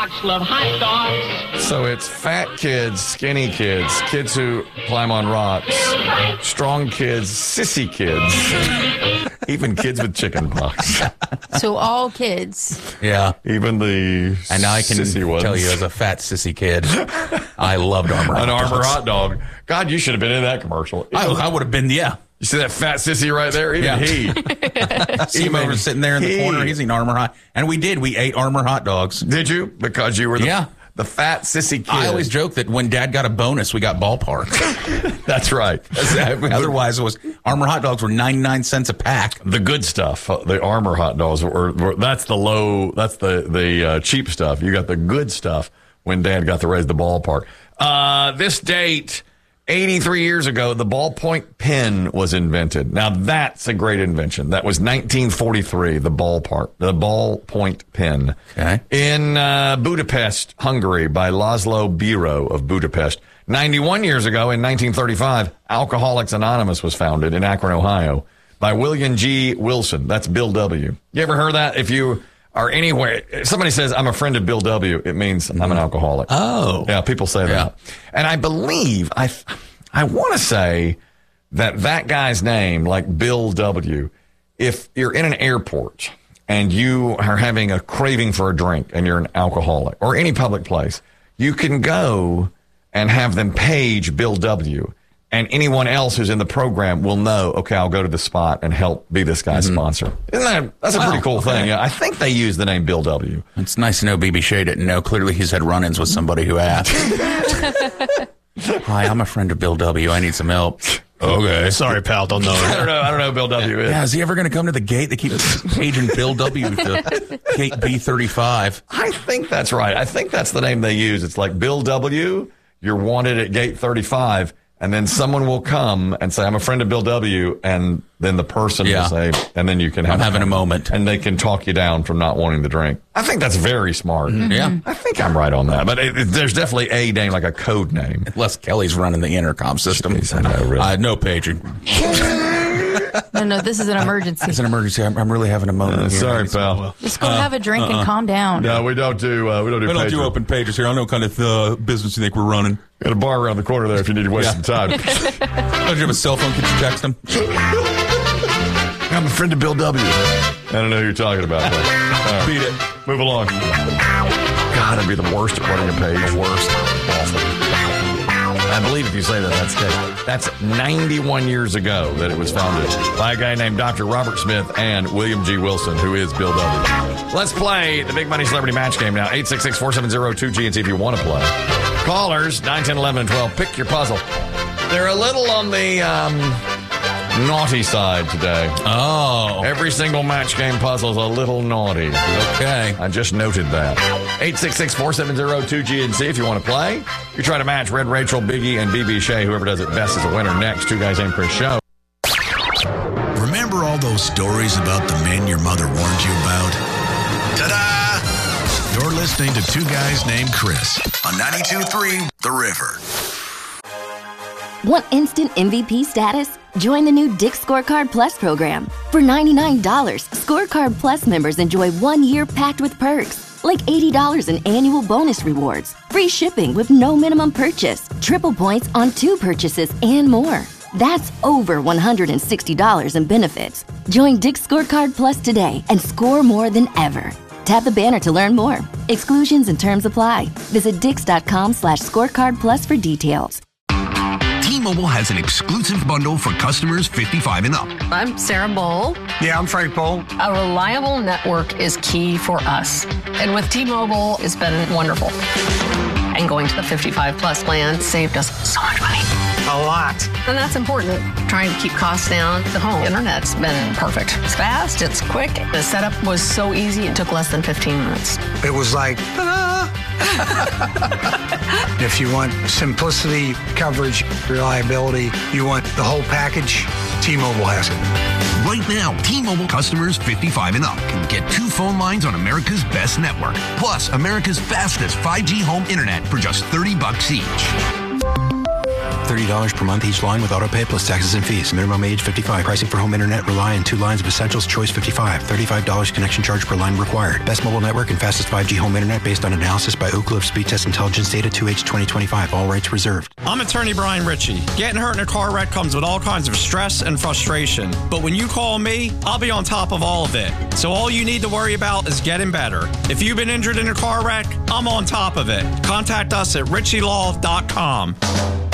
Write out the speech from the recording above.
Love hot dogs. So it's fat kids, skinny kids, kids who climb on rocks, strong kids, sissy kids, even kids with chicken pox. So all kids. Yeah. Even the And I can sissy ones. tell you as a fat sissy kid, I loved Armour An hot Armour dogs. hot dog. God, you should have been in that commercial. I would have been, yeah. You see that fat sissy right there? Even he. See him over sitting there in the corner. He's eating Armour hot. And we did. We ate Armour hot dogs. Did you? Because you were the fat sissy kid. I always joke that when Dad got a bonus, we got ballpark. That's right. Otherwise, it was Armour hot dogs were 99 cents a pack. The good stuff, the Armour hot dogs, that's the cheap stuff. You got the good stuff when Dad got to raise the ballpark. This date, 83 years ago, the ballpoint pen was invented. Now, that's a great invention. That was 1943, the ballpoint pen. Okay. In Budapest, Hungary, by Laszlo Biro of Budapest. 91 years ago, in 1935, Alcoholics Anonymous was founded in Akron, Ohio, by William G. Wilson. That's Bill W. You ever heard that? If you are anywhere, if somebody says, I'm a friend of Bill W., it means I'm an alcoholic. Oh. Yeah, people say that. And I believe, I want to say that guy's name, like Bill W., if you're in an airport and you are having a craving for a drink and you're an alcoholic, or any public place, you can go and have them page Bill W., and anyone else who's in the program will know, okay, I'll go to the spot and help be this guy's sponsor. That's a pretty cool thing. Yeah, I think they use the name Bill W. It's nice to know BB Shea didn't know. Clearly, he's had run-ins with somebody who asked. Hi, I'm a friend of Bill W. I need some help. Okay. Sorry, pal. Don't know. I don't know who Bill W. is. Yeah, is he ever going to come to the gate? They keep paging Bill W. to gate B35. I think that's right. I think that's the name they use. It's like Bill W., you're wanted at gate 35. And then someone will come and say, I'm a friend of Bill W. And then the person will say, and then you can have I'm having a moment. And they can talk you down from not wanting the drink. I think that's very smart. Mm-hmm. Yeah. I think I'm right on that. But there's definitely a name, like a code name. Unless Kelly's running the intercom system. Jeez, I know, really. No paging. No, this is an emergency. It's an emergency. I'm really having a moment. Sorry, pal. Just go have a drink and calm down. No, we don't do pager. open pages here. I know what kind of business you think we're running. Got a bar around the corner there if you need to waste some time. Don't you have a cell phone? Could you text them? I'm a friend of Bill W. I don't know who you're talking about. But, right. Beat it. Move along. God, I'd be the worst at running a page. The worst. Awful. I believe if you say that, that's good. That's 91 years ago that it was founded by a guy named Dr. Robert Smith and William G. Wilson, who is Bill W. Let's play the Big Money Celebrity Match Game now. 866-470-2GNC if you want to play. Callers, 9, 10, 11, and 12. Pick your puzzle. They're a little on the naughty side today. Oh. Every single match game puzzle is a little naughty. Okay. I just noted that. 866-470-2GNC if you want to play. You try to match Red Rachel, Biggie, and BB Shea. Whoever does it best is a winner. Next, Two Guys Named Chris show. Remember all those stories about the men your mother warned you about? Ta-da! You're listening to Two Guys Named Chris on 92.3 The River. Want instant MVP status? Join the new Dick's Scorecard Plus program. For $99, Scorecard Plus members enjoy 1 year packed with perks, like $80 in annual bonus rewards, free shipping with no minimum purchase, triple points on 2 purchases, and more. That's over $160 in benefits. Join Dick's Scorecard Plus today and score more than ever. Tap the banner to learn more. Exclusions and terms apply. Visit Dix.com/scorecard plus for details. T-Mobile has an exclusive bundle for customers 55 and up. I'm Sarah Bowl. Yeah, I'm Frank Bowl. A reliable network is key for us. And with T-Mobile, it's been wonderful. And going to the 55 plus plan saved us so much money. A lot. And that's important. Trying to keep costs down. The home internet's been perfect. It's fast, it's quick. The setup was so easy, it took less than 15 minutes. It was like, ta-da! If you want simplicity, coverage, reliability, you want the whole package, T-Mobile has it. Right now, T-Mobile customers 55 and up can get 2 phone lines on America's best network, plus America's fastest 5G home internet for just $30 each. $30 per month each line with auto pay plus taxes and fees. Minimum age 55. Pricing for home internet rely on 2 lines of Essentials. Choice 55. $35 connection charge per line required. Best mobile network and fastest 5G home internet based on analysis by Oak Cliff Speed Test Intelligence data 2H 2025. All rights reserved. I'm attorney Brian Ritchie. Getting hurt in a car wreck comes with all kinds of stress and frustration. But when you call me, I'll be on top of all of it. So all you need to worry about is getting better. If you've been injured in a car wreck, I'm on top of it. Contact us at ritchielaw.com.